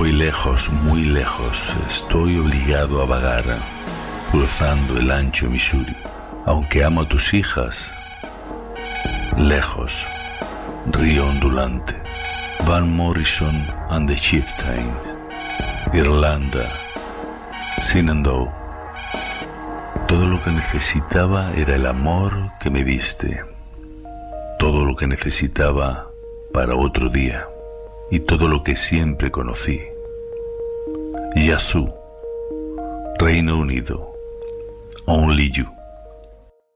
Voy lejos, muy lejos, estoy obligado a vagar, cruzando el ancho Missouri. Aunque amo a tus hijas, lejos, río ondulante, Van Morrison and the Chieftains, Irlanda, Shenandoah. Todo lo que necesitaba era el amor que me diste, todo lo que necesitaba para otro día y todo lo que siempre conocí. Yazoo, Reino Unido, Only You.